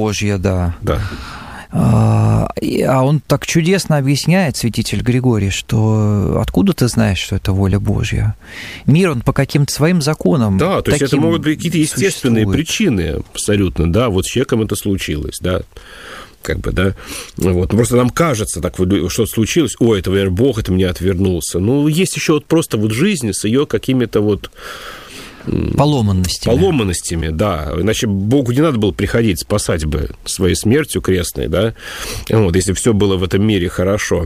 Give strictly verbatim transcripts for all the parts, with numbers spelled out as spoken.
Божья, да. Да. А он так чудесно объясняет, святитель Григорий, что откуда ты знаешь, что это воля Божья? Мир, он по каким-то своим законам. Да, то есть это могут быть какие-то естественные существует. причины абсолютно, да, вот с человеком это случилось, да, как бы, да, вот, просто нам кажется, так, что случилось, ой, это, наверное, Бог от меня отвернулся. Ну, есть еще вот просто вот жизнь с ее какими-то вот поломанностями. Поломанностями, да. Иначе Богу не надо было приходить, спасать бы своей смертью крестной, да. Вот, если все было в этом мире хорошо.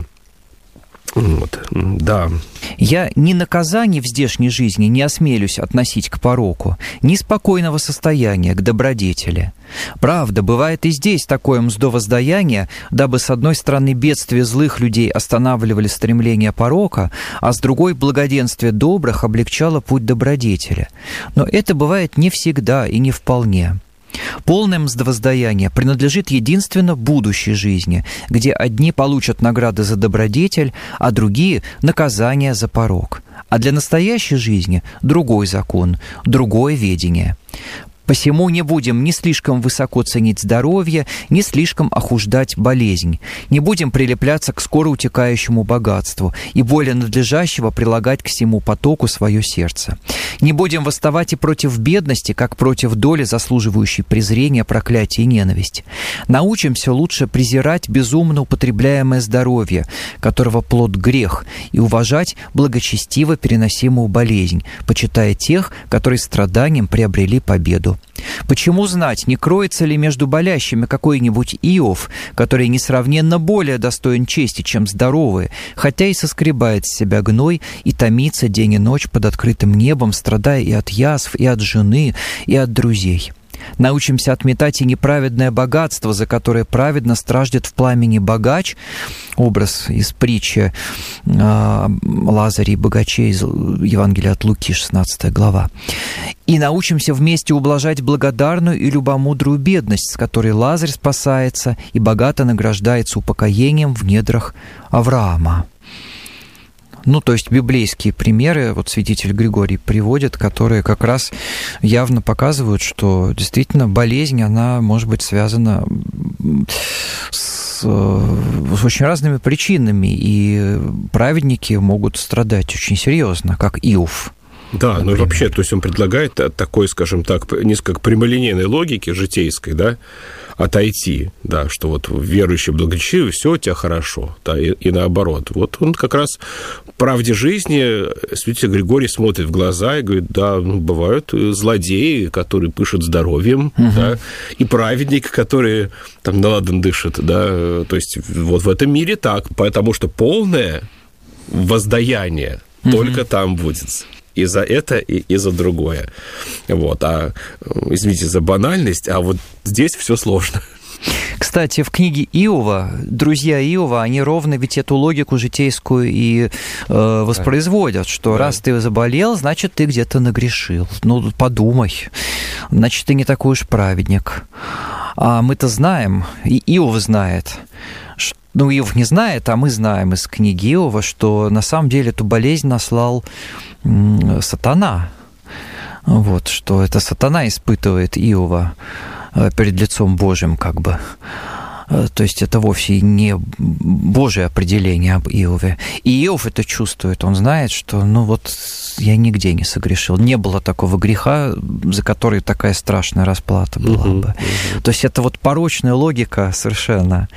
Вот, да. Я ни наказаний в здешней жизни не осмелюсь относить к пороку, ни спокойного состояния к добродетели. Правда, бывает и здесь такое мздовоздаяние, дабы с одной стороны бедствия злых людей останавливали стремление порока, а с другой благоденствие добрых облегчало путь добродетели. Но это бывает не всегда и не вполне. Полное мздовоздаяние принадлежит единственно будущей жизни, где одни получат награды за добродетель, а другие – наказание за порок. А для настоящей жизни другой закон, другое ведение. Посему не будем ни слишком высоко ценить здоровье, ни слишком охуждать болезнь. Не будем прилепляться к скоро утекающему богатству и более надлежащего прилагать к всему потоку свое сердце. Не будем восставать и против бедности, как против доли, заслуживающей презрения, проклятия и ненависти. Научимся лучше презирать безумно употребляемое здоровье, которого плод грех, и уважать благочестиво переносимую болезнь, почитая тех, которые страданием приобрели победу. Почему знать, не кроется ли между болящими какой-нибудь Иов, который несравненно более достоин чести, чем здоровые, хотя и соскребает с себя гной и томится день и ночь под открытым небом, страдая и от язв, и от жены, и от друзей? Научимся отметать и неправедное богатство, за которое праведно страждет в пламени богач, образ из притчи э, Лазаря и богачей из Евангелия от Луки, шестнадцатая глава. И научимся вместе ублажать благодарную и любомудрую бедность, с которой Лазарь спасается и богато награждается упокоением в недрах Авраама. Ну, то есть библейские примеры, вот святитель Григорий приводит, которые как раз явно показывают, что действительно болезнь, она может быть связана с, с очень разными причинами, и праведники могут страдать очень серьезно, как Иов. Да, например. Ну и вообще, то есть он предлагает такой, скажем так, несколько прямолинейной логики житейской, да, отойти, да, что вот верующий благочестивый, все у тебя хорошо, да, и, и наоборот. Вот он как раз в правде жизни, святитель Григорий смотрит в глаза и говорит, да, ну, бывают злодеи, которые пышут здоровьем, угу. да, и праведники, которые там наладан дышат, да, то есть вот в этом мире так, потому что полное воздаяние угу. только там будет. И за это, и, и за другое. Вот. А, извините за банальность, а вот здесь все сложно. Кстати, в книге Иова, друзья Иова, они ровно ведь эту логику житейскую и э, воспроизводят, что да. раз ты заболел, значит, ты где-то нагрешил. Ну, подумай, значит, ты не такой уж праведник. А мы-то знаем, и Иов знает, что ну, Иов не знает, а мы знаем из книги Иова, что на самом деле эту болезнь наслал м, сатана. Вот, что это сатана испытывает Иова перед лицом Божьим, как бы. То есть это вовсе не Божие определение об Иове. И Иов это чувствует, он знает, что ну вот я нигде не согрешил. Не было такого греха, за который такая страшная расплата была uh-huh, бы. Uh-huh. То есть это вот порочная логика совершенно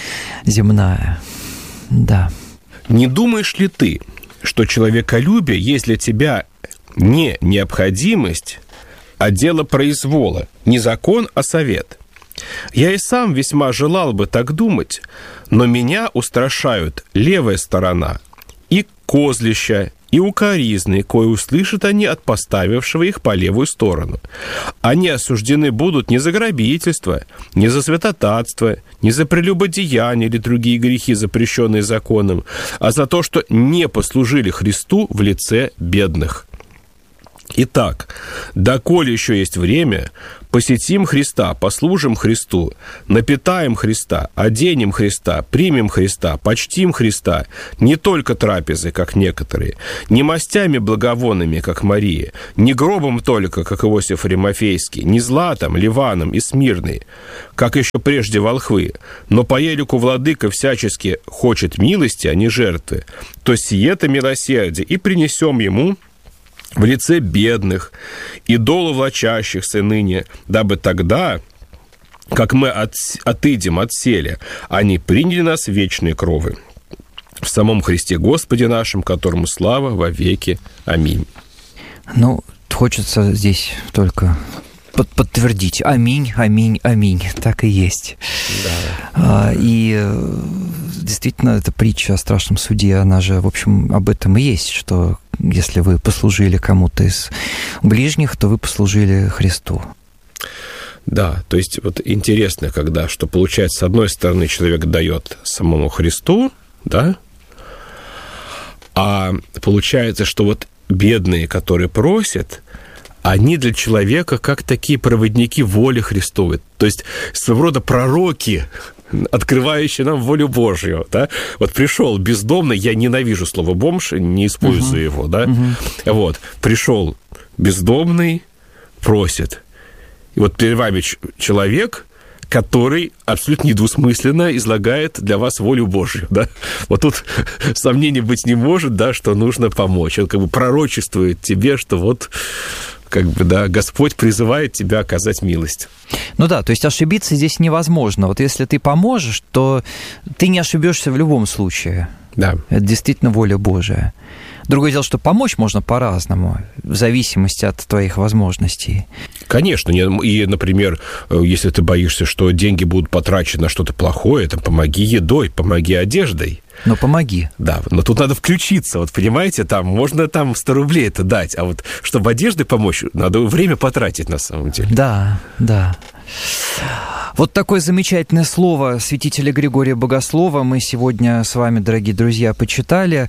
земная. Да. Не думаешь ли ты, что человеколюбие есть для тебя не необходимость, а дело произвола, не закон, а совет? Я и сам весьма желал бы так думать, но меня устрашают левая сторона и козлища, и укоризны, кое услышат они от поставившего их по левую сторону. Они осуждены будут не за грабительство, не за святотатство, не за прелюбодеяние или другие грехи, запрещенные законом, а за то, что не послужили Христу в лице бедных. Итак, доколе еще есть время, посетим Христа, послужим Христу, напитаем Христа, оденем Христа, примем Христа, почтим Христа, не только трапезы, как некоторые, не мастями благовонными, как Мария, не гробом только, как Иосиф Римофейский, не златом, ливаном и смирной, как еще прежде волхвы, но по елику владыка всячески хочет милости, а не жертвы, то сие-то милосердие и принесем ему в лице бедных, идолу влачащихся ныне, дабы тогда, как мы от, отыдем от селя, они приняли нас в вечные кровы. В самом Христе Господе нашем, которому слава во веки. Аминь. Ну, хочется здесь только под, подтвердить. Аминь, аминь, аминь. Так и есть. Да. И действительно, эта притча о страшном суде, она же, в общем, об этом и есть, что если вы послужили кому-то из ближних, то вы послужили Христу. Да, то есть вот интересно, когда, что получается, с одной стороны, человек дает самому Христу, да, а получается, что вот бедные, которые просят, они для человека как такие проводники воли Христовой, то есть своего рода пророки, открывающий нам волю Божью, да? Вот пришел бездомный, я ненавижу слово «бомж», не использую uh-huh. его, да? Uh-huh. Вот, пришел бездомный, просит. И вот перед вами человек, который абсолютно недвусмысленно излагает для вас волю Божью, да? Вот тут сомнений быть не может, да, что нужно помочь. Он как бы пророчествует тебе, что вот... как бы, да, Господь призывает тебя оказать милость. Ну да, то есть ошибиться здесь невозможно. Вот если ты поможешь, то ты не ошибешься в любом случае. Да. Это действительно воля Божия. Другое дело, что помочь можно по-разному, в зависимости от твоих возможностей. Конечно. И, например, если ты боишься, что деньги будут потрачены на что-то плохое, то помоги едой, помоги одеждой. Но помоги. Да, но тут надо включиться, вот понимаете, там можно там сто рублей это дать, а вот чтобы одеждой помочь, надо время потратить на самом деле. Да, да. Вот такое замечательное слово святителя Григория Богослова мы сегодня с вами, дорогие друзья, почитали,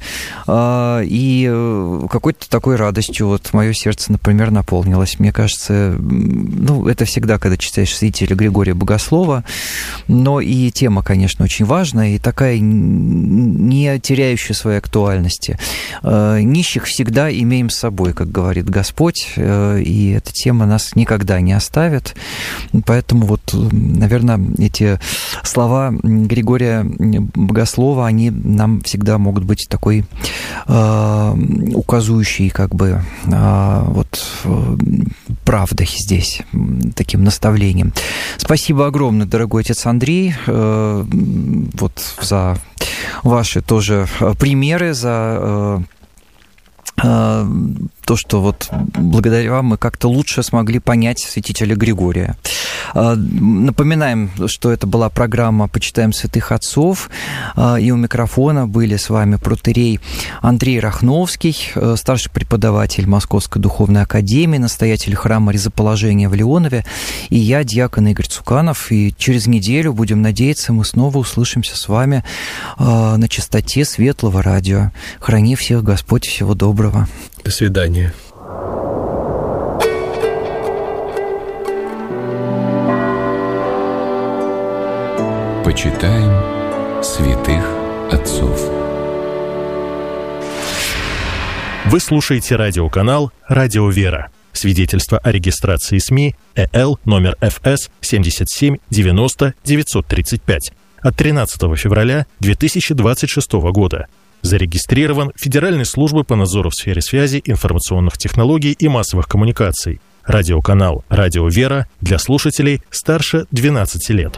и какой-то такой радостью вот мое сердце, например, наполнилось. Мне кажется, ну, это всегда, когда читаешь святителя Григория Богослова, но и тема, конечно, очень важная, и такая не теряющая своей актуальности. Нищих всегда имеем с собой, как говорит Господь, и эта тема нас никогда не оставит. Поэтому вот, наверное, эти слова Григория Богослова, они нам всегда могут быть такой э, указующей, как бы, э, вот, э, правдой здесь, таким наставлением. Спасибо огромное, дорогой отец Андрей, э, вот за ваши тоже примеры, за... Э, то, что вот благодаря вам мы как-то лучше смогли понять святителя Григория. Напоминаем, что это была программа «Почитаем святых отцов», и у микрофона были с вами протоиерей Андрей Рахновский, старший преподаватель Московской духовной академии, настоятель храма Ризоположения в Леонове, и я, диакон Игорь Цуканов, и через неделю, будем надеяться, мы снова услышимся с вами на частоте Светлого радио. Храни всех Господь, всего доброго. До свидания. Почитаем святых отцов. Вы слушаете радиоканал «Радио Вера». Свидетельство о регистрации СМИ ЭЛ номер эф эс семьдесят семь девяносто девятьсот тридцать пять от тринадцатого февраля две тысячи двадцать шестого года. Зарегистрирован Федеральной службой по надзору в сфере связи, информационных технологий и массовых коммуникаций. Радиоканал «Радио Вера» для слушателей старше двенадцати лет.